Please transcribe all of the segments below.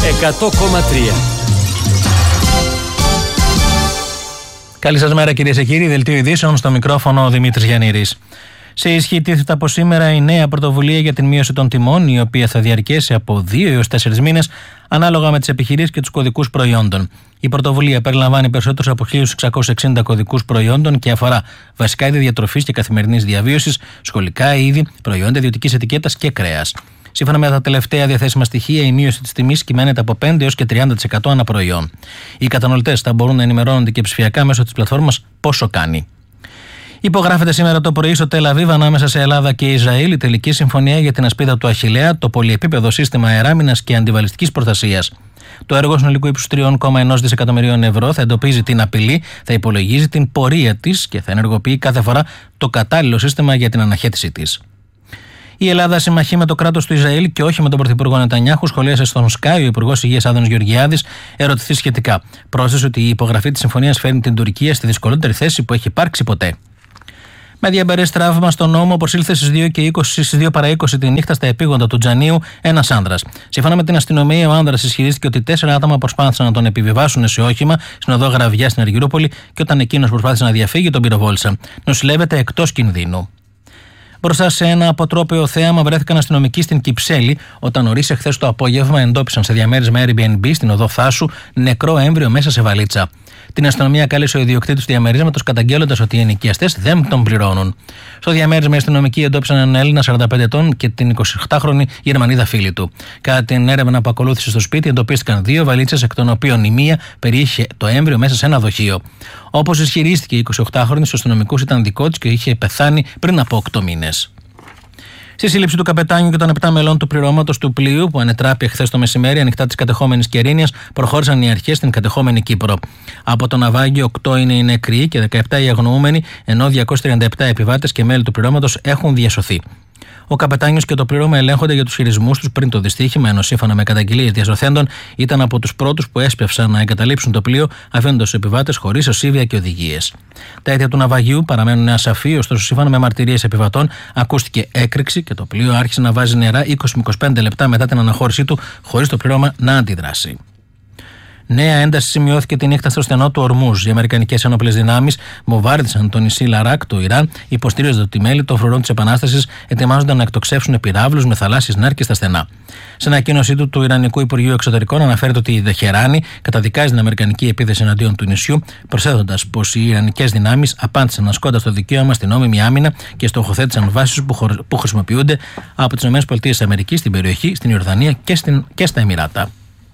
100,3. Καλή σας μέρα, κυρίες και κύριοι. Δελτίο ειδήσεων, στο μικρόφωνο ο Δημήτρης Γιαννήρης. Σε ισχύ τίθεται από σήμερα η νέα πρωτοβουλία για την μείωση των τιμών, η οποία θα διαρκέσει από 2 έως 4 μήνες, ανάλογα με τις επιχειρήσεις και τους κωδικούς προϊόντων. Η πρωτοβουλία περιλαμβάνει περισσότερους από 1.660 κωδικούς προϊόντων και αφορά βασικά είδη διατροφής και καθημερινής διαβίωσης, σχολικά είδη, προϊόντα ιδιωτικής ετικέτας και κρέας. Σύμφωνα με τα τελευταία διαθέσιμα στοιχεία, η μείωση της τιμής κυμαίνεται από 5 έως και 30% ανά προϊόν. Οι καταναλωτές θα μπορούν να ενημερώνονται και ψηφιακά μέσω της πλατφόρμας Πόσο κάνει. Υπογράφεται σήμερα το πρωί στο Τελ Αβίβ ανάμεσα σε Ελλάδα και Ισραήλ η τελική συμφωνία για την ασπίδα του Αχιλλέα, το πολυεπίπεδο σύστημα αεράμινας και αντιβαλιστικής προστασίας. Το έργο συνολικού ύψους 3,1 δισεκατομμυρίων ευρώ θα εντοπίζει την απειλή, θα υπολογίζει την πορεία της και θα ενεργοποιεί κάθε φορά το κατάλληλο σύστημα για την αναχέτησή της. Η Ελλάδα συμμαχεί με το κράτος του Ισραήλ και όχι με τον Πρωθυπουργό Νετανιάχου, σχολίασε στον Sky ο Υπουργός Υγείας Άδωνης Γεωργιάδης, ερωτηθεί σχετικά. Πρόσθεσε ότι η υπογραφή της συμφωνίας φέρνει την Τουρκία στη δυσκολότερη θέση που έχει υπάρξει ποτέ. Με διαμπερές τραύμα στον νόμο, προσήλθε στις 2 παρά 20 τη νύχτα στα επίγοντα του Τζανίου ένας άνδρας. Σύμφωνα με την αστυνομία, ο άνδρας ισχυρίστηκε ότι 4 άτομα προσπάθησαν να τον επιβιβάσουν σε όχημα στην οδό Γραβιά στην Αργυρούπολη και όταν εκείνος προσπάθησε να διαφύγει, τον πυροβόλησαν. Νοσηλεύεται εκτός κινδύνου. Μπροστά σε ένα αποτρόπαιο θέαμα βρέθηκαν αστυνομικοί στην Κυψέλη, όταν νωρίς εχθές το απόγευμα εντόπισαν σε διαμέρισμα Airbnb στην οδό Θάσου νεκρό έμβριο μέσα σε βαλίτσα. Την αστυνομία κάλεσε ο ιδιοκτήτης του διαμερίσματος, καταγγέλλοντας ότι οι ενοικιαστές δεν τον πληρώνουν. Στο διαμέρισμα οι αστυνομικοί εντόπισαν έναν Έλληνα 45 ετών και την 28χρονη Γερμανίδα φίλη του. Κατά την έρευνα που ακολούθησε στο σπίτι, εντοπίστηκαν 2 βαλίτσες, εκ των οποίων η μία περιείχε το έμβριο μέσα σε ένα δοχείο. Όπως ισχυρίστηκε η 28χρονη στους αστυνομικούς, ήταν δικό της και είχε πεθάνει πριν από 8 μήνες. Στη σύλληψη του καπετάνιου και των 7 μελών του πληρώματος του πλοίου που ανετράπη εχθές το μεσημέρι ανοιχτά της κατεχόμενης Κερίνιας, προχώρησαν οι αρχές στην κατεχόμενη Κύπρο. Από το ναυάγιο 8 είναι οι νεκροί και 17 οι αγνοούμενοι, ενώ 237 επιβάτες και μέλη του πληρώματος έχουν διασωθεί. Ο καπετάνιος και το πλήρωμα ελέγχονται για τους χειρισμούς τους πριν το δυστύχημα, ενώ σύμφωνα με καταγγελίες διασωθέντων ήταν από τους πρώτους που έσπευσαν να εγκαταλείψουν το πλοίο, αφήνοντας τους επιβάτες χωρίς οσίβια και οδηγίες. Τα αίτια του ναυαγίου παραμένουν ασαφή, ωστόσο σύμφωνα με μαρτυρίες επιβατών ακούστηκε έκρηξη και το πλοίο άρχισε να βάζει νερά 20 με 25 λεπτά μετά την αναχώρησή του, χωρίς το πλήρωμα να αντιδράσει. Νέα ένταση σημειώθηκε τη νύχτα στο στενό του Ορμούζ. Οι αμερικανικές ενόπλες δυνάμεις βομβάρδισαν το νησί Λαράκ, το Ιράν, υποστηρίζοντας ότι μέλη των φρουρών της Επανάστασης ετοιμάζονταν να εκτοξεύσουν πυράβλους με θαλάσσιες νάρκες στα στενά. Σε ανακοίνωσή του Ιρανικού Υπουργείου Εξωτερικών αναφέρεται ότι η Τεχεράνη καταδικάζει την αμερικανική επίθεση εναντίον του νησιού, προσθέτοντας πως οι Ιρανικές δυνάμεις απάντησαν ασκώντας το δικαίωμα στην νόμιμη άμυνα και στοχοθέτησαν βάσεις που χρησιμοποιούνται από τις ΗΠΑ στην περιοχή, στην Ιορδανία και στα Εμιράτα.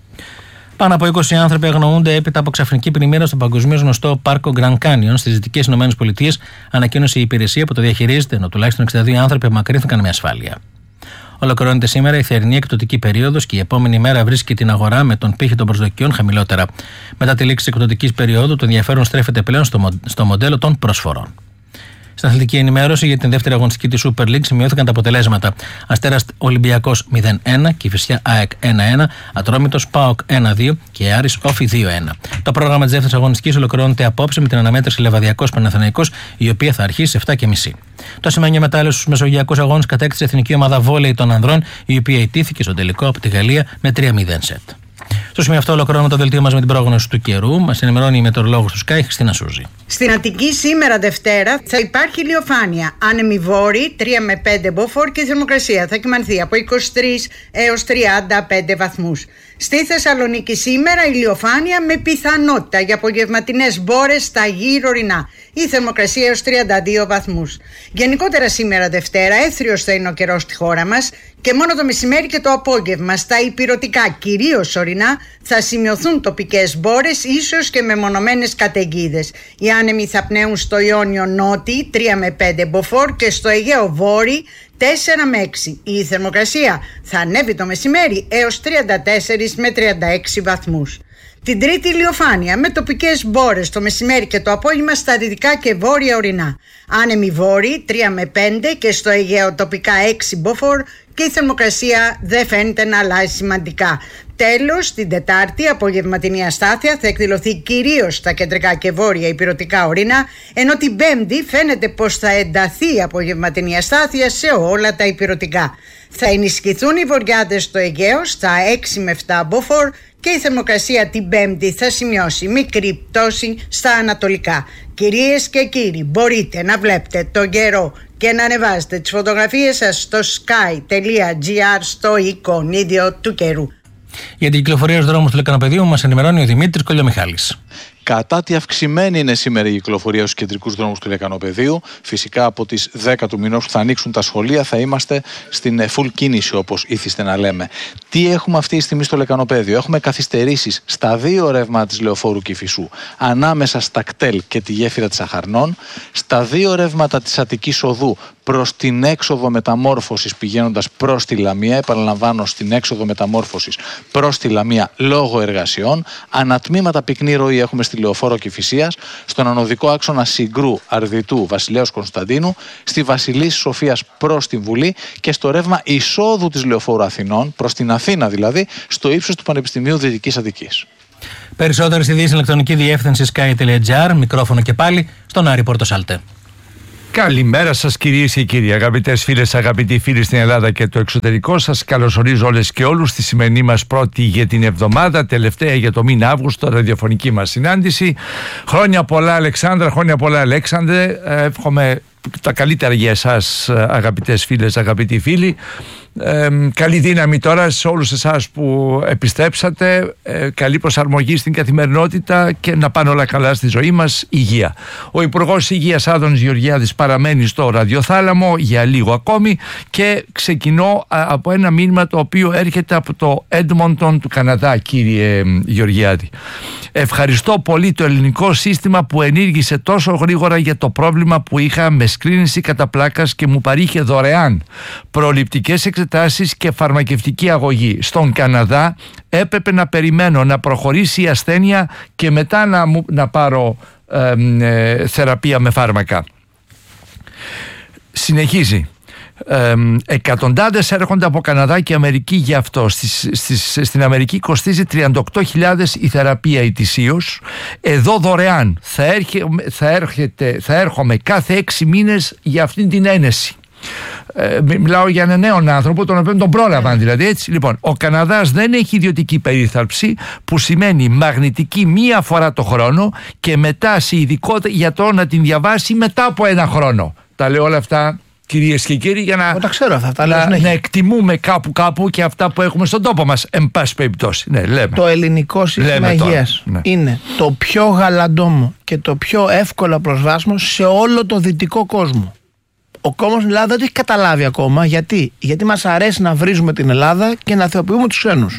Πάνω από 20 άνθρωποι αγνοούνται έπειτα από ξαφνική πλημμύρα στο παγκοσμίως γνωστό πάρκο Grand Canyon στις Δυτικές ΗΠΑ, ανακοίνωσε η υπηρεσία που το διαχειρίζεται, ενώ τουλάχιστον 62 άνθρωποι απομακρύνθηκαν με ασφάλεια. Ολοκληρώνεται σήμερα η θερινή εκπτωτική περίοδος και η επόμενη μέρα βρίσκει την αγορά με τον πύχη των προσδοκιών χαμηλότερα. Μετά τη λήξη της εκπτωτικής περίοδου, το ενδιαφέρον στρέφεται πλέον στο μοντέλο των προσφορών. Στην αθλητική ενημέρωση για την δεύτερη αγωνιστική της Super League σημειώθηκαν τα αποτελέσματα. Αστέρας Ολυμπιακός 0-1, Κηφισιά ΑΕΚ 1-1, Ατρόμητος ΠΑΟΚ 1-2 και Άρης Όφη 2-1. Το πρόγραμμα της δεύτερης αγωνιστικής ολοκληρώνεται απόψε με την αναμέτρηση Λεβαδιακός Παναθηναϊκός, η οποία θα αρχίσει σε 7:30. Το σημαίνιο μετάλλιο στους μεσογειακούς αγώνες κατέκτησε η εθνική ομάδα βόλεϊ των ανδρών, η οποία ιτήθηκε στο τελικό από τη Γαλλία με 3-0 σετ. Στο σημείο αυτό ολοκληρώνουμε το δελτίο μας με την πρόγνωση του καιρού. Μας ενημερώνει η μετεωρολόγος του Sky, Χριστίνα Σούζη. Στην Αττική σήμερα Δευτέρα θα υπάρχει ηλιοφάνεια. Άνεμη βόρη, 3 με 5 μποφόρ και η θερμοκρασία θα κυμανθεί από 23 έως 35 βαθμούς. Στη Θεσσαλονίκη σήμερα ηλιοφάνεια με πιθανότητα για απογευματινές μπόρες στα γύρω ορεινά. Η θερμοκρασία έως 32 βαθμούς. Γενικότερα σήμερα Δευτέρα έθριος θα είναι ο καιρός στη χώρα μας και μόνο το μεσημέρι και το απόγευμα στα ηπειρωτικά, κυρίως ορεινά, θα σημειωθούν τοπικές μπόρες, ίσως και μεμονωμένες καταιγίδες. Οι άνεμοι θα πνέουν στο Ιόνιο νότι 3 με 5 μποφόρ και στο Αιγαίο βόρει 4 με 6. Η θερμοκρασία θα ανέβει το μεσημέρι έως 34 με 36 βαθμούς. Την Τρίτη ηλιοφάνεια με τοπικές μπόρες το μεσημέρι και το απόγευμα στα δυτικά και βόρεια ορεινά. Άνεμοι βόρειοι 3 με 5 και στο Αιγαίο τοπικά 6 μποφόρ και η θερμοκρασία δεν φαίνεται να αλλάζει σημαντικά. Τέλος, την Τετάρτη απογευματινή αστάθεια θα εκδηλωθεί κυρίως στα κεντρικά και βόρεια ηπειρωτικά ορεινά, ενώ την Πέμπτη φαίνεται πως θα ενταθεί η απογευματινή αστάθεια σε όλα τα ηπειρωτικά. Θα ενισχυθούν οι βορειάδες στο Αιγαίο στα 6 με 7 μποφόρ και η θερμοκρασία την Πέμπτη θα σημειώσει μικρή πτώση στα ανατολικά. Κυρίες και κύριοι, μπορείτε να βλέπετε τον καιρό και να ανεβάζετε τις φωτογραφίες σας στο sky.gr στο εικονίδιο του καιρού. Για την κυκλοφορία στους δρόμους του Λεκανοπεδίου μας ενημερώνει ο Δημήτρης Κολιομιχάλης. Κατά τη αυξημένη είναι σήμερα η κυκλοφορία στους κεντρικούς δρόμους του Λεκανοπεδίου. Φυσικά από τις 10 του μηνός που θα ανοίξουν τα σχολεία θα είμαστε στην full κίνηση, όπως ήθιστε να λέμε. Τι έχουμε αυτή τη στιγμή στο Λεκανοπέδιο? Έχουμε καθυστερήσεις στα 2 ρεύματα της Λεωφόρου Κηφισού, ανάμεσα στα κτέλ και τη γέφυρα της Αχαρνών, στα 2 ρεύματα της Αττικής Οδού προς την έξοδο μεταμόρφωσης πηγαίνοντας προς τη Λαμία. Επαναλαμβάνω, στην έξοδο μεταμόρφωσης προς τη Λαμία λόγω εργασιών. Ανατμήματα πυκνή ροή έχουμε στη Λεωφόρο Κηφισίας, στον ανωδικό άξονα Συγκρού, Αρδιτού, Βασιλέως Κωνσταντίνου, στη Βασιλής Σοφίας προς την Βουλή και στο ρεύμα εισόδου της Λεωφόρου Αθηνών, προς την Αθήνα δηλαδή, στο ύψος του Πανεπιστημίου Δυτικής Αττικής. Περισσότερες ειδήσεις ηλεκτρονική διεύθυνση sky.gr, μικρόφωνο και πάλι στον Άρη Πορτοσάλτε. Καλημέρα σας κυρίες και κύριοι, αγαπητές φίλες, αγαπητοί φίλοι στην Ελλάδα και το εξωτερικό. Σας καλωσορίζω όλες και όλους στη σημερινή μας πρώτη για την εβδομάδα, τελευταία για το μήνα Αύγουστο, ραδιοφωνική μας συνάντηση. Χρόνια πολλά Αλεξάνδρα, χρόνια πολλά Αλέξανδρε. Εύχομαι τα καλύτερα για εσάς, αγαπητές φίλες, αγαπητοί φίλοι. Καλή δύναμη τώρα σε όλους εσάς που επιστρέψατε, καλή προσαρμογή στην καθημερινότητα και να πάνε όλα καλά στη ζωή μας. Υγεία. Ο Υπουργός Υγείας Άδωνης Γεωργιάδης παραμένει στο ραδιοθάλαμο για λίγο ακόμη και ξεκινώ από ένα μήνυμα το οποίο έρχεται από το Έντμοντον του Καναδά, κύριε Γεωργιάδη. Ευχαριστώ πολύ το ελληνικό σύστημα που ενήργησε τόσο γρήγορα για το πρόβλημα που είχα με σκρίνηση κατά πλάκας και μου παρήχε δωρεάν προληπτικές εξετάσεις και φαρμακευτική αγωγή. Στον Καναδά έπρεπε να περιμένω να προχωρήσει η ασθένεια και μετά να πάρω θεραπεία με φάρμακα. Συνεχίζει. Εκατοντάδες έρχονται από Καναδά και Αμερική γι' αυτό. Στην Αμερική κοστίζει 38.000 η θεραπεία ετησίως. Εδώ δωρεάν. Θα έρχομαι κάθε 6 μήνες για αυτήν την ένεση. Μιλάω για έναν νέο άνθρωπο, τον οποίο τον πρόλαβαν δηλαδή, έτσι. Λοιπόν, ο Καναδάς δεν έχει ιδιωτική περίθαλψη, που σημαίνει μαγνητική μία φορά το χρόνο και μετά σε ειδικό γιατρό να την διαβάσει μετά από 1 χρόνο. Τα λέω όλα αυτά, κυρίες και κύριοι, για να εκτιμούμε κάπου και αυτά που έχουμε στον τόπο μας, εν πάση περιπτώσει. Ναι, λέμε. Το ελληνικό σύστημα υγείας είναι το πιο γαλαντόμο και το πιο εύκολα προσβάσιμο σε όλο το δυτικό κόσμο. Ο κόσμος στην Ελλάδα δεν το έχει καταλάβει ακόμα. Γιατί μας αρέσει να βρίζουμε την Ελλάδα και να θεοποιούμε τους ξένους.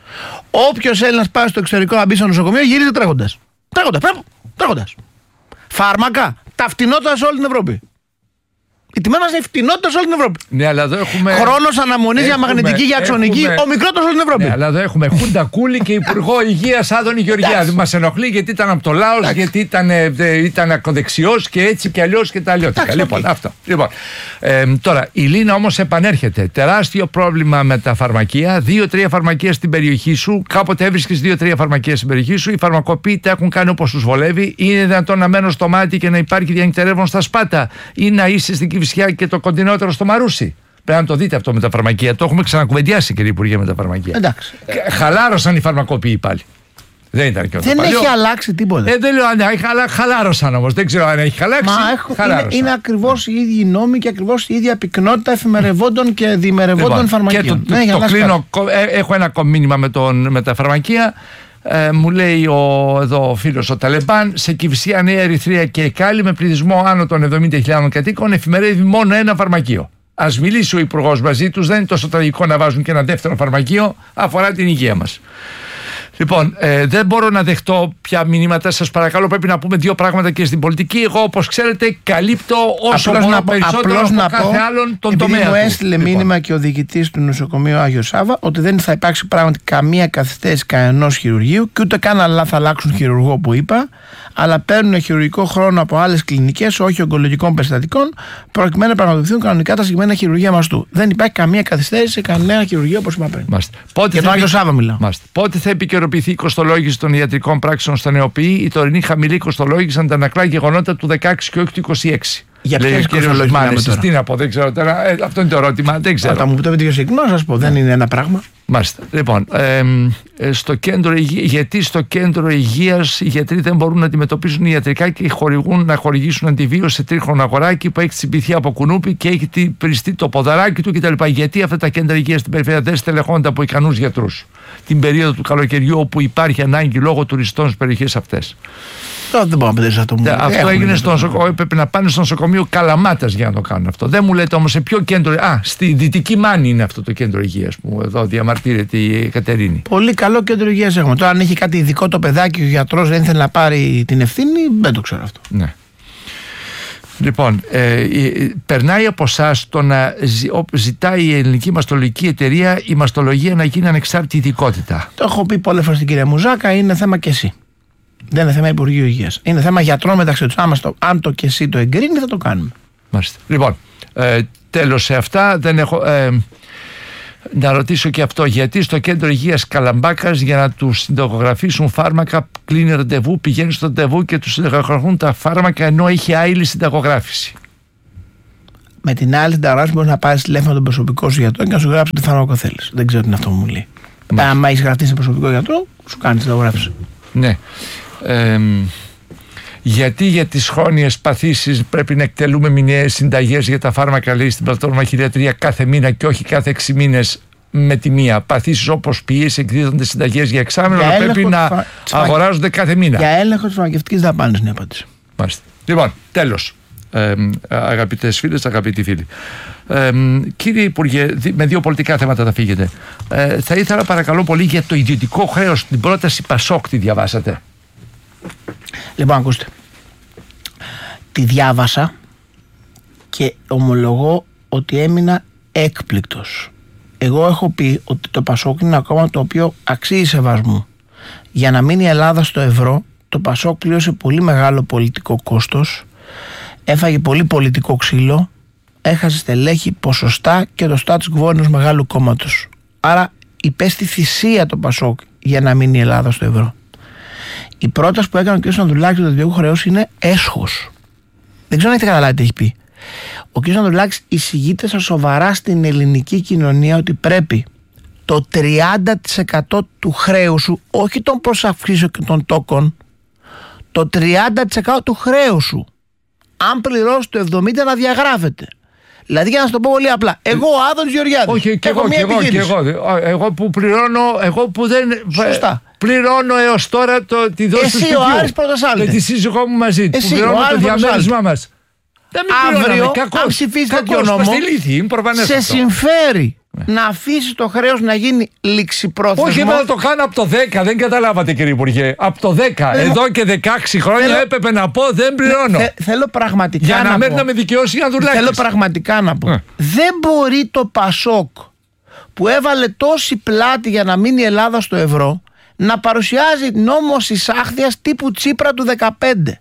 Όποιος Έλληνας πάει στο εξωτερικό να μπει στο νοσοκομείο γυρίζει τρέχοντας. Τρέχοντας. Φάρμακα, τα φτηνότερα σε όλη την Ευρώπη. Οι τιμές μας είναι φτηνότερες σε όλη την Ευρώπη. Ναι, αλλά εδώ έχουμε. Χρόνος αναμονής για μαγνητική, για αξονική, ο μικρότερος σε όλη την Ευρώπη. Ναι, αλλά εδώ έχουμε Χούντα Κούλη και Υπουργό Υγείας Άδωνη Γεωργιάδη. Μας ενοχλεί γιατί ήταν από το Λάος, γιατί ήταν ακροδεξιός και έτσι και αλλιώς και τα αλλιώτικα. Λοιπόν, αυτό. Λοιπόν, τώρα η Λίνα όμως επανέρχεται. Τεράστιο πρόβλημα με τα φαρμακεία. 2-3 φαρμακεία στην περιοχή σου. Κάποτε έβρισκες 2-3 φαρμακεία στην περιοχή σου. Οι φαρμακοποιοί τα έχουν κάνει όπως τους βολεύει. Είναι δυνατόν να μένω στο μάτι και να υπάρχει διανυκτερεύον στα Σπάτα ή να είσαι στην Κηφισιά και το κοντινότερο στο Μαρούσι? Πρέπει να το δείτε αυτό με τα φαρμακεία. Το έχουμε ξανακουβεντιάσει, κύριε Υπουργέ, με τα φαρμακεία. Εντάξει. Χαλάρωσαν οι φαρμακοποιοί πάλι. Δεν ήταν και δεν έχει αλλάξει τίποτα. Δεν λέω αν χαλάρωσαν όμως. Δεν ξέρω αν έχει αλλάξει. Είναι ακριβώς οι ίδιοι νόμοι και ακριβώς η ίδια πυκνότητα εφημερευόντων και διημερευόντων φαρμακείων. Το κλείνω. Έχω ένα μήνυμα με τα φαρμακεία. Μου λέει εδώ ο φίλος ο Ταλεμπάν, σε Κηφισιά, Νέα Ερυθρία και Εκάλη με πληθυσμό άνω των 70.000 κατοίκων εφημερεύει μόνο ένα φαρμακείο. Ας μιλήσει ο Υπουργός μαζί τους, δεν είναι τόσο τραγικό να βάζουν και ένα δεύτερο φαρμακείο, αφορά την υγεία μας. Λοιπόν, δεν μπορώ να δεχτώ πια μηνύματα. Σας παρακαλώ, πρέπει να πούμε 2 πράγματα και στην πολιτική. Εγώ, όπως ξέρετε, καλύπτω όσο μπορώ περισσότερο από κάθε άλλον τον τομέα. Μου έστειλε μήνυμα και ο διοικητής του νοσοκομείου Άγιο Σάβα ότι δεν θα υπάρξει πράγματι καμία καθυστέρηση κανενός χειρουργείου και ούτε καν θα αλλάξουν χειρουργό που είπα, αλλά παίρνουν χειρουργικό χρόνο από άλλες κλινικές, όχι ογκολογικών περιστατικών, προκειμένου να πραγματοποιηθούν κανονικά τα συγκεκριμένα χειρουργία μαστού. Δεν υπάρχει καμία καθυστέρηση σε κανένα χειρουργείο όπως είπα πριν. Για τον Άγιο Σάβα μιλάω. Πότε θα επικαιροποιηθεί η κοστολόγηση των ιατρικών πράξεων στα νεοποιή? Η τωρινή χαμηλή κοστολόγηση αντανακλά γεγονότα του 16 και όχι του 26. Για ποιες κοσμολόγες μιλάμε τώρα? Τι να πω, δεν ξέρω τώρα. Αυτό είναι το ερώτημα. Δεν ξέρω. Όταν μου πείτε πιο συχνό, να σας πω, δεν είναι ένα πράγμα. Μάλιστα. Λοιπόν, γιατί στο κέντρο υγείας οι γιατροί δεν μπορούν να αντιμετωπίσουν ιατρικά και να χορηγήσουν αντιβίωση σε τρίχρονο αγοράκι που έχει τσιμπηθεί από κουνούπι και έχει πριστεί το ποδαράκι του κτλ. Γιατί αυτά τα κέντρα υγείας στην περιφέρεια δεν στελεχώνται από ικανούς γιατρούς την περίοδο του καλοκαιριού, όπου υπάρχει ανάγκη λόγω τουριστών στις περιοχές αυτές? Δεν μπορώ να πείτε αυτό. Αυτό έγινε στο νοσοκομείο. Έπρεπε να πάνε στο νοσοκομείο Καλαμάτας για να το κάνουν αυτό. Δεν μου λέτε όμως σε ποιο κέντρο. Στη Δυτική Μάνη είναι αυτό το κέντρο υγείας που εδώ διαμαρτύρεται η Κατερίνη. Πολύ καλό κέντρο υγείας έχουμε. Τώρα, αν έχει κάτι ειδικό το παιδάκι, ο γιατρός δεν ήθελε να πάρει την ευθύνη, δεν το ξέρω αυτό. Ναι. Λοιπόν, περνάει από εσάς το να ζητάει η ελληνική μαστολογική εταιρεία η μαστολογία να γίνει ανεξάρτητη ειδικότητα. Το έχω πει πολλές φορές στην κυρία Μουζάκα, είναι θέμα και εσύ. Δεν είναι θέμα Υπουργείου Υγείας. Είναι θέμα γιατρών μεταξύ τους. Αν το και εσύ το εγκρίνει, θα το κάνουμε. Μάλιστα. Λοιπόν, τέλος σε αυτά. Δεν έχω. Να ρωτήσω και αυτό. Γιατί στο κέντρο υγείας Καλαμπάκας για να τους συνταγογραφήσουν φάρμακα κλείνει ραντεβού, πηγαίνει στο ραντεβού και τους συνταγογραφούν τα φάρμακα ενώ έχει άειλη συνταγογράφηση? Με την άλλη συνταγογράφηση μπορεί να πάρει τηλέφωνο τον προσωπικό σου γιατρό και να σου γράψει τι φάρμακο θέλεις. Δεν ξέρω τι είναι αυτό που μου λέει. Αν έχει γραφτεί σε προσωπικό γιατρό, σου κάνει συνταγογράφηση. Ναι. Γιατί για τις χρόνιες παθήσεις πρέπει να εκτελούμε μηνιαίες συνταγές για τα φάρμακα, λέει, στην πλατφόρμα χειριατρία κάθε μήνα και όχι κάθε 6 μήνες με τη μία? Παθήσεις όπως πίεση εκδίδονται συνταγές για εξάμηνο, αλλά πρέπει να αγοράζονται κάθε μήνα. Για έλεγχο της φαρμακευτικής δαπάνης είναι η απάντηση. Μάλιστα. Λοιπόν, τέλος. Αγαπητές φίλες, αγαπητοί φίλοι. Κύριε Υπουργέ, με 2 πολιτικά θέματα θα φύγετε. Θα ήθελα παρακαλώ πολύ για το ιδιωτικό χρέος, την πρόταση Πασόκ, τη διαβάσατε? Λοιπόν, ακούστε. Τη διάβασα και ομολογώ ότι έμεινα έκπληκτος. Εγώ έχω πει ότι το Πασόκ είναι ένα κόμμα το οποίο αξίζει σεβασμού. Για να μείνει η Ελλάδα στο ευρώ, το Πασόκ πλήρωσε πολύ μεγάλο πολιτικό κόστος, έφαγε πολύ πολιτικό ξύλο, έχασε στελέχη, ποσοστά και το status quo ενός μεγάλου κόμματος. Άρα υπέστη θυσία το Πασόκ για να μείνει η Ελλάδα στο ευρώ. Η πρόταση που έκανε ο κ. Ανδρουλάκης του ιδιωτικού χρέους είναι έσχος. Δεν ξέρω αν έχετε καταλάβει τι έχει πει. Ο κ. Ανδρουλάκης εισηγείται στα σοβαρά στην ελληνική κοινωνία ότι πρέπει το 30% του χρέους σου, όχι των προσαυξήσεων και των τόκων, το 30% του χρέους σου, αν πληρώσει το 70% να διαγράφεται. Δηλαδή, για να σου το πω πολύ απλά, εγώ ο Άδωνης Γεωργιάδης. Όχι, και εγώ που πληρώνω, εγώ που δεν. Σωστά. Πληρώνω έως τώρα τη δόση του σπιτιού. Εσύ ο Άρης Πρωτοσάλτης. Με τη σύζυγό μου μαζί. Εσύ, που πληρώνω το διαμέρισμά μας. Δεν με αύριο, αν ψηφίσει τέτοιο νόμο, σε συμφέρει να αφήσει το χρέος να γίνει ληξιπρόθεσμο. Όχι, να το κάνω από το 10, δεν καταλάβατε κύριε Υπουργέ. Από το 10, εδώ και 16 χρόνια έπρεπε να πω δεν πληρώνω. Θέλω πραγματικά για να να με δικαιώσει η Ανδρουλάκης. Θέλω πραγματικά να πω. Δεν μπορεί το Πασόκ που έβαλε τόση πλάτη για να μείνει η Ελλάδα στο ευρώ να παρουσιάζει νόμο εισάχθειας τύπου Τσίπρα του 15.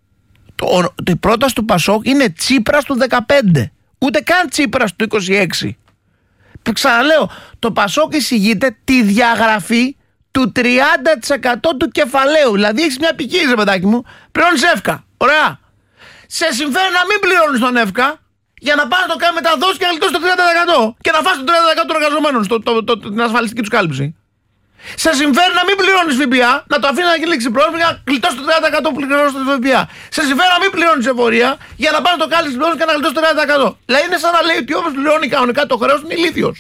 Η πρόταση του Πασόκ είναι Τσίπρας του 15. Ούτε καν Τσίπρας του 26. Ξαναλέω, το Πασόκ εισηγείται τη διαγραφή του 30% του κεφαλαίου. Δηλαδή έχεις μια επιχείρηση, παιδάκι μου, πληρώνεις εύκα. Ωραία. Σε συμφέρει να μην πληρώνεις τον εύκα για να πας να το κάνει μεταδόσεις και να γλιτώσεις το 30% και να φας το 30% των εργαζομένων στην ασφαλιστική τους κάλυψη. Σε συμφέρει να μην πληρώνεις ΦΠΑ, να το αφήνει να γίνει ληξιπρόθεσμο για να γλιτώσεις το 30% που πληρώνεις το ΦΠΑ. Σε συμφέρει να μην πληρώνεις εφορία για να πας να το κάνεις ληξιπρόθεσμο και να γλιτώσεις το 30%. Δηλαδή είναι σαν να λέει ότι όποιος πληρώνει κανονικά το χρέος είναι ηλίθιος.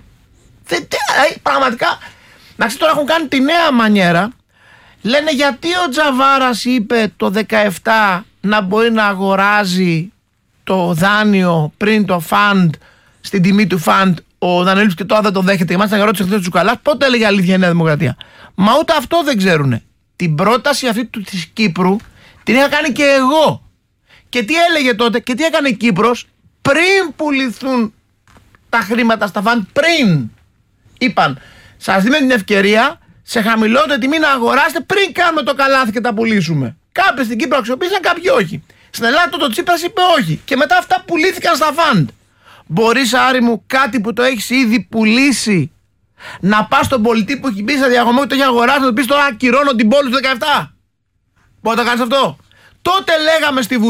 Πραγματικά. Να ξέρεις, τώρα έχουν κάνει τη νέα μανιέρα. Λένε γιατί ο Τζαβάρας είπε το 17 να μπορεί να αγοράζει το δάνειο πριν το φαντ, στην τιμή του φαντ. Ο Δανελής και τώρα δεν το δέχεται. Και μάλιστα ρώτησε χθες του Τσουκαλάς πότε έλεγε αλήθεια η Νέα Δημοκρατία. Μα ούτε αυτό δεν ξέρουνε. Την πρόταση αυτή της Κύπρου την είχα κάνει και εγώ. Και τι έλεγε τότε και τι έκανε η Κύπρος πριν πουληθούν τα χρήματα στα φαντ. Πριν είπαν, σας δίνουμε την ευκαιρία σε χαμηλότερη τιμή να αγοράσετε πριν κάνουμε το καλάθι και τα πουλήσουμε. Κάποιοι στην Κύπρο αξιοποίησαν, κάποιοι όχι. Στην Ελλάδα το Τσίπρας είπε όχι. Και μετά αυτά πουλήθηκαν στα φαντ. Μπορείς, Άρη μου, κάτι που το έχεις ήδη πουλήσει να πας στον πολιτή που έχει μπει σε διαγωγή και το έχει αγοράσει να του πεις τώρα ακυρώνω την πόλη του 17? Μπορεί να το κάνεις αυτό? Τότε λέγαμε στη Βουλή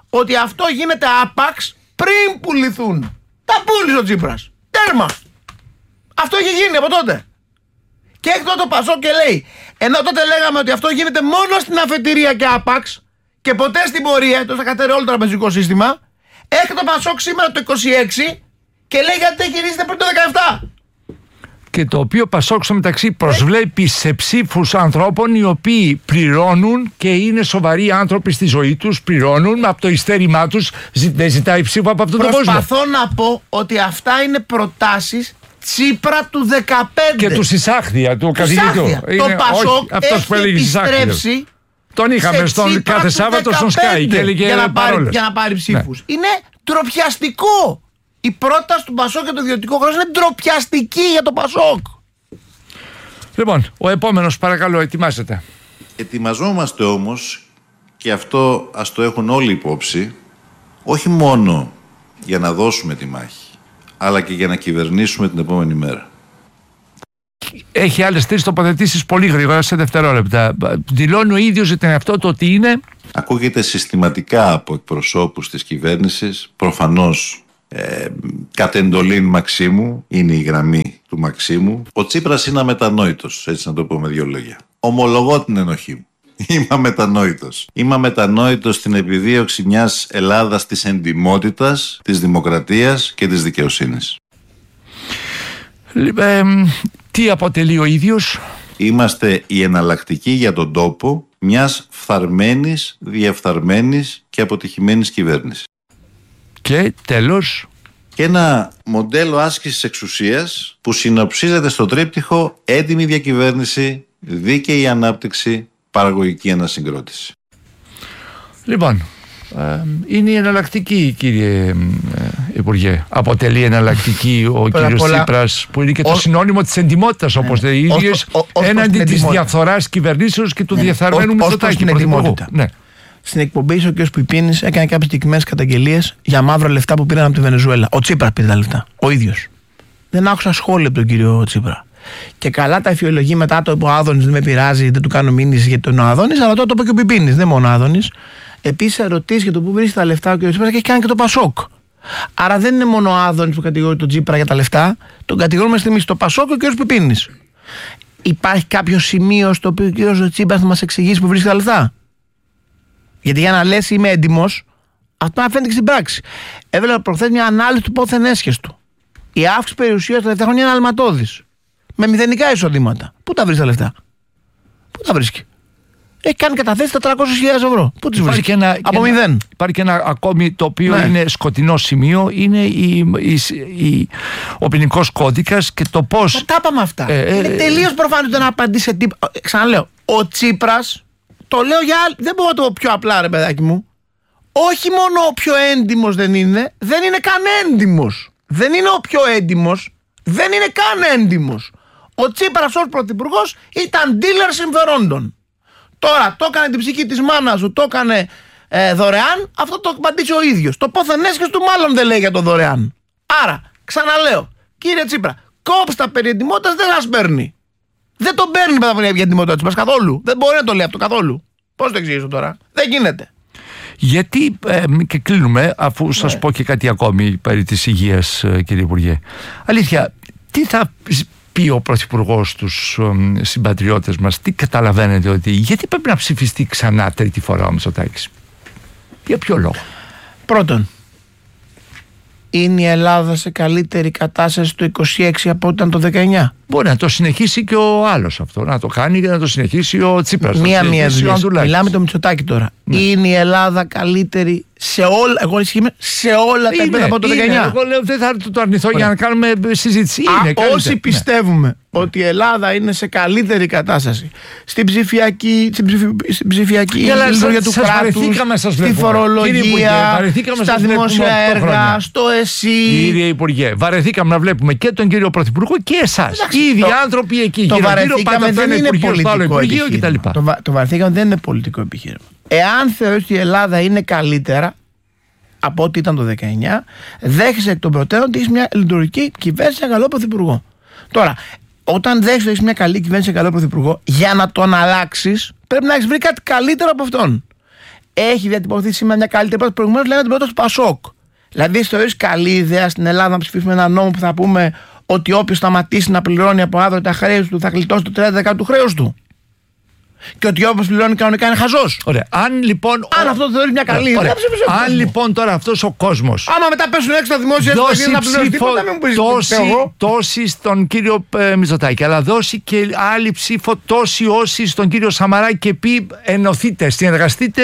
ότι αυτό γίνεται άπαξ πριν πουληθούν. Τα πούλησε ο Τσίπρας. Τέρμα. Αυτό έχει γίνει από τότε. Και έχει το Πασόκ και λέει, ενώ τότε λέγαμε ότι αυτό γίνεται μόνο στην αφετηρία και άπαξ και ποτέ στην πορεία, το θα κατέρει όλο το τραπεζικό σύστημα, έχει το Πασόκ σήμερα το 26 και λέει γιατί δεν γυρίζεται πριν το 17. Και το οποίο Πασόκ στο μεταξύ προσβλέπει σε ψήφους ανθρώπων οι οποίοι πληρώνουν και είναι σοβαροί άνθρωποι στη ζωή τους, πληρώνουν από το ειστέρημά τους, δεν ζητάει ψήφο από αυτόν τον κόσμο. Προσπαθώ να πω ότι αυτά είναι προτάσεις Τσίπρα του 15. Και του Σισάχδια, του καθηγητού. Το Πασόκ έχει επιστρέψει. Τον είχαμε κάθε Σάββατο στον Sky και έλεγε για να πάρει ψήφους. Είναι ντροπιαστικό. Η πρόταση του Πασόκ για το ιδιωτικό χρέος είναι ντροπιαστική για το Πασόκ. Λοιπόν, ο επόμενος παρακαλώ, ετοιμάσετε. Ετοιμαζόμαστε όμως, και αυτό ας το έχουν όλοι υπόψη, όχι μόνο για να δώσουμε τη μάχη, αλλά και για να κυβερνήσουμε την επόμενη μέρα. Έχει άλλες 3 τοποθετήσεις πολύ γρήγορα, σε δευτερόλεπτα. Δηλώνει ο ίδιος για τον εαυτό του ότι είναι... Ακούγεται συστηματικά από εκπροσώπους της κυβέρνησης, προφανώς κατ' εντολήν Μαξίμου, είναι η γραμμή του Μαξίμου. Ο Τσίπρας είναι αμετανόητος, έτσι να το πω με 2 λόγια. Ομολογώ την ενοχή μου. Είμαι αμετανόητος. Είμαι αμετανόητος στην επιδίωξη μιας Ελλάδας της εντιμότητας, της δημοκρατίας και της δικαιοσύνης. Τι αποτελεί ο ίδιος? Είμαστε η εναλλακτική για τον τόπο μιας φθαρμένης, διεφθαρμένης και αποτυχημένης κυβέρνησης. Και τέλος. Και ένα μοντέλο άσκησης εξουσίας που συνοψίζεται στο τρίπτυχο έντιμη διακυβέρνηση, δίκαιη ανάπτυξη, παραγωγική ανασυγκρότηση. Λοιπόν, είναι η εναλλακτική, κύριε Υπουργέ. Αποτελεί εναλλακτική ο κύριος Τσίπρας, που είναι και το συνώνυμο της εντιμότητας, όπως λέει οι ίδιες, έναντι της διαφθοράς κυβερνήσεως και του διεφθαρμένου Μητσοτάκη. Ναι. Στην εκπομπή ο κ. Πιπίνης έκανε κάποιες συγκεκριμένες καταγγελίες για μαύρα λεφτά που πήραν από τη Βενεζουέλα. Ο Τσίπρας πήρε τα λεφτά. Ο ίδιος. Δεν άκουσα σχόλιο από τον κύριο Τσίπρα. Και καλά τα εφιολογεί μετά το είπε ο Άδωνης, δεν με πειράζει, δεν του κάνω μήνυση γιατί τον Άδωνης, αλλά τότε το είπε και ο Πιπίνης, δεν μόνο ο Άδωνης. Επίσης ερωτήσει για το πού βρίσκει τα λεφτά ο κ. Τσίπρας και έχει κάνει και το Πασόκ. Άρα δεν είναι μόνο ο Άδωνης που κατηγορεί τον Τσίπρα για τα λεφτά, τον κατηγορούμε εμείς το Πασόκ και ο κ. Πιπίνης. Υπάρχει κάποιο σημείο στο οποίο ο κ. Τσίπρας θα μας εξηγήσει που βρίσκει τα λεφτά? Γιατί για να λες είμαι έντιμος, αυτό να φαίνεται και στην πράξη. Έβλεπα προχθές μια ανάλυση του πόθεν έσχες του. Η αύξηση περιουσίας τα τελευταία χρόνια είναι αλματώδης. Με μηδενικά εισοδήματα. Πού τα βρίσκει τα λεφτά? Πού τα βρίσκει? Έχει κάνει καταθέσεις 400.000 ευρώ. Πού τις βρίσκει? Από μηδέν. Υπάρχει και ένα ακόμη το οποίο είναι σκοτεινό σημείο. Είναι ο ποινικός κώδικας και το πώς. Τα είπαμε αυτά. Είναι τελείως προφανές να απαντήσει σε τίποτα. Ξαναλέω, ο Τσίπρας. Το λέω για άλλη. Δεν μπορώ να το πω πιο απλά, ρε παιδάκι μου. Όχι μόνο ο πιο έντιμος δεν είναι καν έντιμος. Δεν είναι ο πιο έντιμος, δεν είναι καν έντιμος. Ο Τσίπρας ως πρωθυπουργός ήταν dealer συμφερόντων. Τώρα το έκανε την ψυχή της μάνας του, το έκανε δωρεάν, αυτό το απαντήσει ο ίδιος. Το πόθεν έσχες του μάλλον δεν λέει για το δωρεάν. Άρα, ξαναλέω, κύριε Τσίπρα, κόψτε περί εντιμότητας, δεν σας παίρνει. Δεν τον παίρνει μετά για εντιμότητα Τσίπρας καθόλου. Δεν μπορεί να το λέει αυτό καθόλου. Πώς το εξηγήσω τώρα? Δεν γίνεται. Γιατί, και κλείνουμε, αφού σας πω και κάτι ακόμη περί της υγείας, κύριε Υπουργέ. Αλήθεια, τι θα πει ο Πρωθυπουργός στους συμπατριώτες μας, τι καταλαβαίνετε ότι, γιατί πρέπει να ψηφιστεί ξανά τρίτη φορά ο Μητσοτάκης? Για ποιο λόγο? Πρώτον, είναι η Ελλάδα σε καλύτερη κατάσταση το 26 από όταν το 19? Μπορεί να το συνεχίσει και ο άλλος αυτό, να το κάνει και να το συνεχίσει ο Τσίπρας. Μία δουλειά. Μιλάμε το Μητσοτάκη τώρα. Ναι. Είναι η Ελλάδα καλύτερη σε όλα, εγώ σε όλα τα επίπεδα από το 19? Εγώ λέω δεν θα το αρνηθώ για να κάνουμε συζήτηση. Όσοι πιστεύουμε ότι η Ελλάδα είναι σε καλύτερη κατάσταση στην ψηφιακή λειτουργία του κράτους, στη φορολογία, στα δημόσια έργα, στο ΕΣΥ. Κύριε Υπουργέ, βαρεθήκαμε να βλέπουμε και τον κύριο Πρωθυπουργό και εσάς. Οι ίδιοι άνθρωποι εκεί. Το βαρεθήκαμε δεν είναι πολιτικό επιχείρημα. Το βαρεθήκαμε δεν είναι πολιτικό επιχείρημα. Εάν θεωρείς ότι η Ελλάδα είναι καλύτερα από ό,τι ήταν το 19, δέχεσαι εκ των προτέρων ότι έχεις μια λειτουργική κυβέρνηση, ένα καλό πρωθυπουργό. Τώρα, όταν δέχεσαι ότι έχεις μια καλή κυβέρνηση, ένα καλό πρωθυπουργό, για να τον αλλάξεις, πρέπει να έχεις βρει κάτι καλύτερο από αυτόν. έχει διατυπωθεί σήμερα μια καλύτερη πρόταση. Προηγουμένως λέγανε την πρόταση του Πασόκ. Δηλαδή, θεωρείς καλή ιδέα στην Ελλάδα να ψηφίσουμε ένα νόμο που θα πούμε ότι όποιος σταματήσει να πληρώνει από αύριο τα χρέη του θα γλιτώσει το 30% του χρέους του? Και ότι όποιος πληρώνει κανονικά είναι χαζός? Ωραία. Αν αυτό το θεωρεί μια καλή ιδέα. Αν λοιπόν τώρα αυτός ο κόσμος. Άμα μετά πέσουν έξω τα δημόσια δεν να πληρώνει τίποτα, μην μου πεις τόση στον κύριο Μητσοτάκη, αλλά δώσει και άλλη ψήφο τόση όσοι στον κύριο Σαμαρά και πει ενωθείτε, συνεργαστείτε.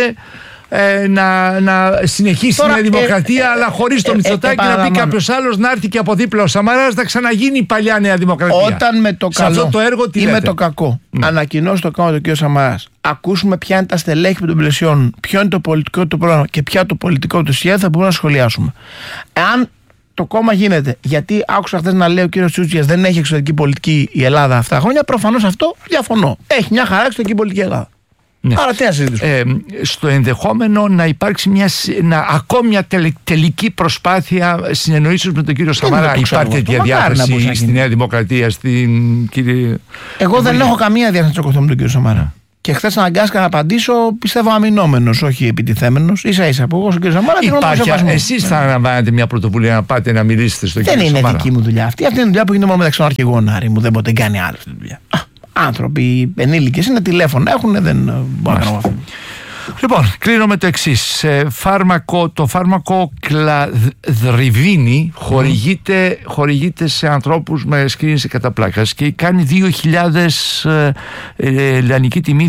Να συνεχίσει η Δημοκρατία, αλλά χωρίς το Μητσοτάκη, να πει κάποιος άλλος να έρθει και από δίπλα ο Σαμαράς, να ξαναγίνει η παλιά Νέα Δημοκρατία. Όταν με το καλό αυτό το έργο, τι ή λέτε? με το κακό ανακοινώσει το κόμμα του κ. Σαμαράς, ακούσουμε ποια είναι τα στελέχη που τον πλαισιώνουν, ποιο είναι το πολιτικό του πρόγραμμα και ποια το πολιτικό του σχέδιο, θα μπορούμε να σχολιάσουμε. Εάν το κόμμα γίνεται, γιατί άκουσα χθες να λέει ο κ. Τσούτσιας δεν έχει εξωτερική πολιτική η Ελλάδα αυτά τα χρόνια, προφανώς αυτό διαφωνώ. Έχει μια χαρά εξωτερική πολιτική η Ελλάδα. Ναι. Άρα τι να συζητήσουμε. Στο ενδεχόμενο να υπάρξει ακόμη μια τελική προσπάθεια συνεννοήσεως με τον κύριο Σαμαρά. Υπάρχει τέτοια διάθεση στη Νέα Δημοκρατία, Εγώ δεν έχω καμία διάθεση να τσακωθώ με τον κύριο Σαμαρά. Και χθες αναγκάστηκα να απαντήσω, πιστεύω, αμυνόμενος, όχι επιτιθέμενος. Ίσα-ίσα που εγώ στον κύριο Σαμαρά. Υπάρχει. Εσείς θα αναλαμβάνετε μια πρωτοβουλία να πάτε να μιλήσετε στον κύριο Σαμαρά? Δεν είναι δική μου δουλειά αυτή. Αυτή είναι δουλειά που γίνεται μόνο μεταξύ των αρχηγών, Άρη μου. Δεν μπορεί να κάνει άλλη αυτή τη δουλειά. Άνθρωποι ενήλικες είναι, τηλέφωνα έχουν, δεν μπορώ να κάνω αυτό. Λοιπόν, κλείνω με το εξής. Το φάρμακο κλαδριβίνη χορηγείται σε ανθρώπους με σκρίνηση κατά πλάκας και κάνει 2.000 λιανική τιμή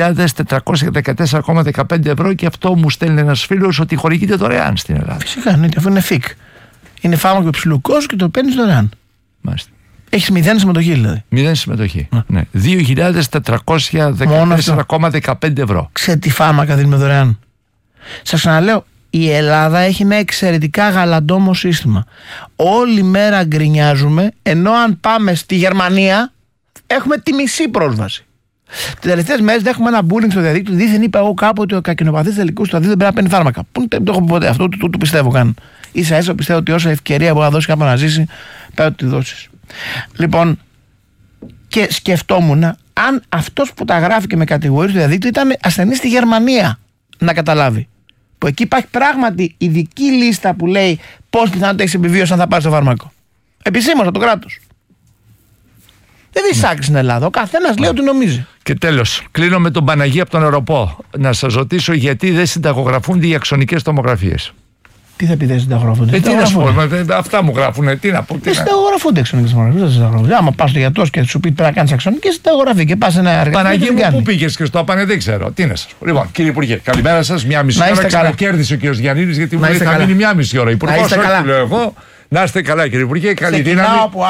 2.414,15 ευρώ, και αυτό μου στέλνει ένας φίλος ότι χορηγείται δωρεάν στην Ελλάδα. Φυσικά, ναι, αυτό είναι φικ. Είναι φάρμακο υψηλού κόστου και το παίρνεις δωρεάν. Μάλιστα. Έχεις 0 συμμετοχή δηλαδή. 0 συμμετοχή. Ναι. 2.414,15 ευρώ. Ξέρετε τι φάρμακα δίνουμε δωρεάν? Σας ξαναλέω, η Ελλάδα έχει ένα εξαιρετικά γαλαντόμο σύστημα. Όλη μέρα γκρινιάζουμε, ενώ αν πάμε στη Γερμανία έχουμε τη μισή πρόσβαση. Τις τελευταίες μέρες έχουμε ένα bullying στο διαδίκτυο. Δίθεν είπα εγώ κάπου ότι ο καρκινοπαθής τελικού του δεν πρέπει να παίρνει φάρμακα. Πού το έχω πει ποτέ, αυτό το πιστεύω καν. Ίσα-ίσα πιστεύω ότι όσα ευκαιρία μπορεί να δώσει κάποιο να ζήσει, πρέπει να τη δώσεις. Λοιπόν, και σκεφτόμουν αν αυτός που τα γράφει και με κατηγορεί στο διαδίκτυο ήταν ασθενής στη Γερμανία, να καταλάβει. Που εκεί υπάρχει πράγματι ειδική λίστα που λέει πώς πιθανότητα έχεις επιβίωση αν θα πάρεις το φάρμακο. Επισήμως από το κράτος. Δεν δεις άκρη στην Ελλάδα. Ο καθένας λέει ό,τι νομίζει. Και τέλος, κλείνω με τον Παναγία από τον Αεροπό. Να σας ρωτήσω γιατί δεν συνταγογραφούνται οι αξονικές τομογραφίες. Τι θα πει δεν συνταγογραφούνται? Τι να σου πω, αυτά μου γράφουν. Τι να πω. Δεν συνταγογραφούνται αξονικές τομογραφίες. Άμα πας στο γιατρό και σου πει πρέπει να κάνεις αξονικές, συνταγογραφεί και πας σε ένα εργαλείο. Παναγία μου, πού πήγες και στο απάνε, δεν ξέρω. Τι να σας πω. Λοιπόν, κύριε Υπουργέ, καλημέρα σας. Μια μισή ώρα ξανακέρδισε ο κ. Γιαννίδης, γιατί μου λέει θα μείνει μια μισή ώρα. Υπουργός, όχι λέω εγώ. Να είστε καλά, κύριε Υπουργέ. Καλή δύναμη.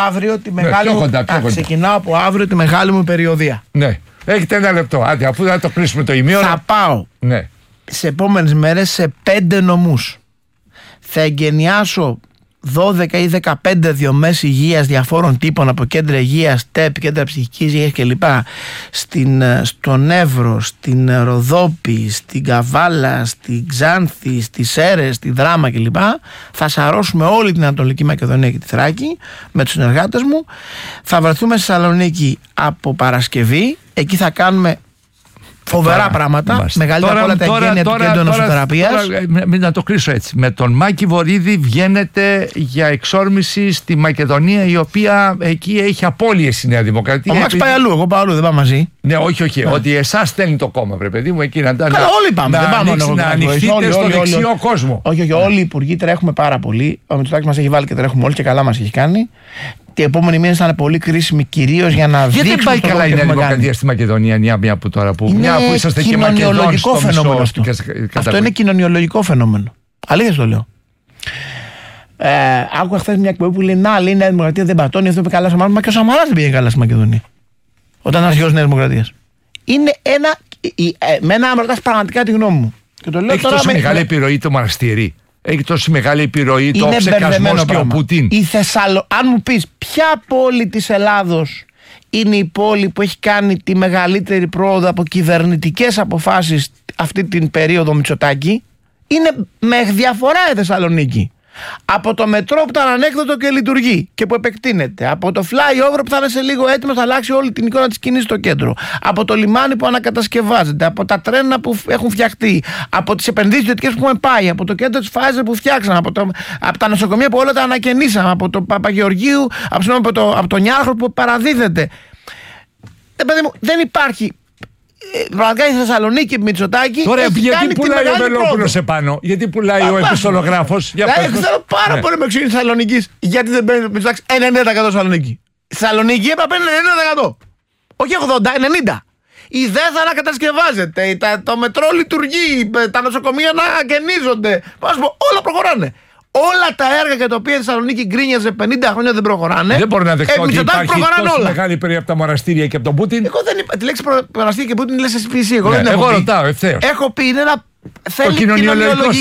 Ξεκινάω από αύριο τη μεγάλη μου περιοδία. Ναι. Έχετε ένα λεπτό. Άντε, αφού θα το κλείσουμε το ημίωρο. Θα πάω σε επόμενες μέρες σε 5 νομούς. Θα εγκαινιάσω 12 ή 15 διομές υγείας διαφόρων τύπων, από κέντρα υγείας, ΤΕΠ, κέντρα ψυχικής υγείας κλπ. Στον Εύρο, στην Ροδόπη, στην Καβάλα, στην Ξάνθη, στις Σέρρες, στη Δράμα κλπ. Θα σαρώσουμε όλη την Ανατολική Μακεδονία και τη Θράκη με τους συνεργάτες μου. Θα βρεθούμε στη Θεσσαλονίκη από Παρασκευή. Εκεί θα κάνουμε φοβερά πράγματα. Μεγαλύτερα από όλα τα εγγένεια του κέντρου νοσοθεραπείας. Να το κλείσω έτσι. Με τον Μάκη Βορίδη βγαίνετε για εξόρμηση στη Μακεδονία, η οποία εκεί έχει απώλειες η Νέα Δημοκρατία. Ο Μάκης πάει αλλού, εγώ πάω αλλού, δεν πάμε μαζί. Ναι, όχι. Ότι εσάς στέλνει το κόμμα, βρε παιδί μου, εκεί να όλοι πάμε. Να ανοιχτείτε στο δεξιό κόσμο. Όχι, όλοι οι υπουργοί τρέχουμε πάρα πολύ. Ο Μητσοτάκης μας έχει βάλει και τρέχουμε όλοι και καλά μας έχει κάνει. Και οι επόμενοι μήνες θα είναι πολύ κρίσιμοι, κυρίως για να δείξουμε. Γιατί δεν πάει καλά η Νέα Δημοκρατία στη Μακεδονία, μια που τώρα που είσαστε και Μακεδόνοι στο φαινόμενο αυτό. Αυτό είναι κοινωνιολογικό φαινόμενο. Αλήθεια το λέω. Άκουγα χθες μια εκπομπή που λέει να, λέει η Νέα Δημοκρατία δεν πατώνει, αυτό είπε καλά Σαμαράς, μα και ο Σαμαράς δεν πήγε καλά στη Μακεδονία. Όταν αρχηγός της Νέας Δημοκρατίας. Είναι ένα. Μένα να ρωτάς πραγματικά τη γνώμη μου. Και το λέω έχει τόσο μεγάλη επιρροή το μοναστήρι. Έχει τόσο μεγάλη επιρροή το ψεκασμός και ο Πουτίν. Αν μου πεις ποια πόλη της Ελλάδος είναι η πόλη που έχει κάνει τη μεγαλύτερη πρόοδο από κυβερνητικές αποφάσεις αυτή την περίοδο Μητσοτάκη, είναι με διαφορά η Θεσσαλονίκη. Από το μετρό που ήταν ανέκδοτο και λειτουργεί και που επεκτείνεται. Από το flyover που θα είναι σε λίγο έτοιμο, θα αλλάξει όλη την εικόνα της κίνησης στο κέντρο. Από το λιμάνι που ανακατασκευάζεται. Από τα τρένα που έχουν φτιαχτεί. Από τις επενδύσεις ιδιωτικές που έχουμε πάει. Από το κέντρο της Pfizer που φτιάξαμε. Από τα νοσοκομεία που όλα τα ανακαινήσαμε. Από το Παπαγεωργίου, από το Νιάρχο που παραδίδεται. Παιδί μου, δεν υπάρχει. Πραγματικά η Θεσσαλονίκη με Μητσοτάκη. Τώρα γιατί πουλάει ο Βελόπουλος επάνω, γιατί πουλάει ο επιστολογράφος. Θέλω πάρα πολύ με εξήγηση Θεσσαλονίκη. Γιατί δεν παίρνει Μητσοτάκη 90% Θεσσαλονίκη. Θεσσαλονίκη έπρεπε να παίρνει 90%. Όχι 80, 90. Η ΔΕΘΑ να κατασκευάζεται, το μετρό λειτουργεί, τα νοσοκομεία να αγενίζονται. Πώς πω, όλα προχωράνε. Όλα τα έργα για τα οποία η Θεσσαλονίκη γκρίνιαζε 50 χρόνια δεν προχωράνε. Δεν μπορεί να δεχτώ ότι υπάρχει τόσο μεγάλη περί από τα μοναστήρια και από τον Πούτιν. Εγώ δεν είπα. Τη λέξη μοναστήρια και Πούτιν λες εσύ. Εγώ ρωτάω ευθέως. Έχω πει είναι ένα. Το κοινωνιολογικό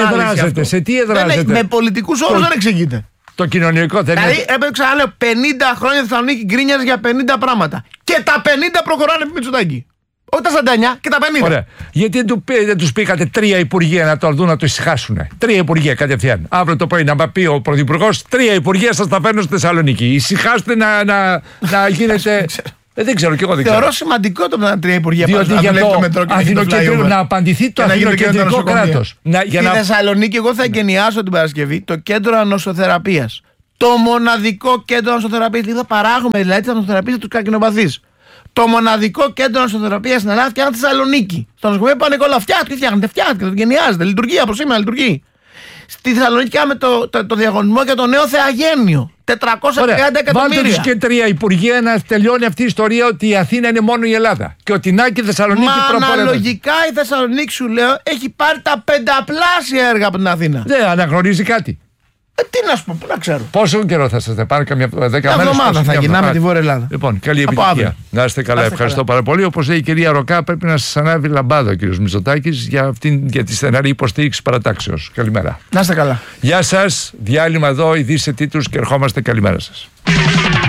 σε τι εδράζεται. Με πολιτικούς όρους δεν εξηγείται. Το κοινωνικό δεν είναι. Δηλαδή, έπρεπε ξαναλέω 50 χρόνια Θεσσαλονίκη γκρίνιαζε για 50 πράγματα. Και τα 50 προχωράνε με Μητσοτάκη. Όχι τα 49 και τα 50. Ωραία. Γιατί δεν τους πήγατε 3 υπουργεία να το δουν να το ησυχάσουνε. 3 υπουργεία κατευθείαν. Αύριο το πρωί να πει ο Πρωθυπουργός, 3 υπουργεία σας τα φέρνω στη Θεσσαλονίκη. Ησυχάστε να γίνετε. Δεν ξέρω και εγώ δεν ξέρω. Θεωρώ σημαντικό το να 3 υπουργεία διότι για το Αθηνοκεντρικό να απαντηθεί το Αθηνοκεντρικό κράτος. Στη Θεσσαλονίκη, εγώ θα εγκαινιάσω την Παρασκευή το κέντρο ανοσοθεραπείας. Το μοναδικό κέντρο ανοσοθεραπείας. Δηλαδή θα παράγουμε δηλαδή τη ανοσοθεραπεία στους καρκινοπαθείς. Το μοναδικό κέντρο νοσοθεραπείας στην Ελλάδα φτιάχνεται στη Θεσσαλονίκη. Στο νοσοκομείο Πανεκόλα φτιάχνεται, γενιάζεται, λειτουργεί από σήμερα, λειτουργεί. Στη Θεσσαλονίκη κάναμε το διαγωνισμό για το νέο Θεαγένιο. 430 εκατομμύρια. Βάλτε τους και 3 υπουργεία να τελειώνει αυτή η ιστορία ότι η Αθήνα είναι μόνο η Ελλάδα. Και ότι να και η Θεσσαλονίκη προπορεύεται. Μα αναλογικά η Θεσσαλονίκη, σου λέω, έχει πάρει τα 5πλάσια έργα από την Αθήνα. Δεν αναγνωρίζει κάτι. Τι να σου πω, πού να ξέρω. Πόσο καιρό θα σας πάρει, καμιά 10 μέρες? Μια εβδομάδα θα γυρνάμε τη Βόρεια Ελλάδα. Λοιπόν, καλή επιτυχία. Να είστε καλά. Ευχαριστώ πάρα πολύ. Όπως λέει η κυρία Ροκά, πρέπει να σας ανάβει λαμπάδα ο κύριος Μητσοτάκης για τη στεναρή υποστήριξη παρατάξεως. Καλημέρα. Να είστε καλά. Γεια σας. Διάλειμμα εδώ, ειδήσεις σε τίτλους και ερχόμαστε. Καλημέρα σας.